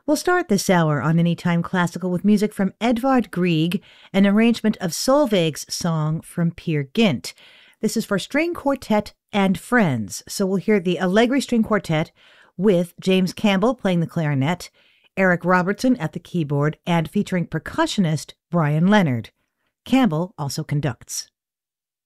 We'll start this hour on Anytime Classical with music from Edvard Grieg, an arrangement of Solveig's song from Peer Gynt. This is for string quartet and friends, so we'll hear the Allegri String Quartet with James Campbell playing the clarinet, Eric Robertson at the keyboard, and featuring percussionist Brian Leonard. Campbell also conducts.